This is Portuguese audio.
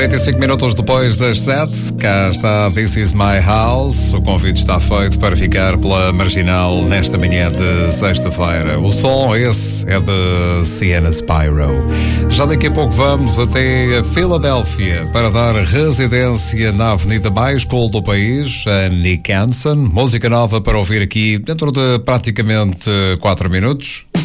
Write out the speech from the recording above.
35 minutos depois das 7, cá está This Is My House. O convite está feito para ficar pela Marginal nesta manhã de sexta-feira. O som esse é de Sienna Spyro. Já daqui a pouco vamos até a Filadélfia para dar residência na avenida mais cool do país, a Nick Hansen. Música nova para ouvir aqui dentro de praticamente 4 minutos.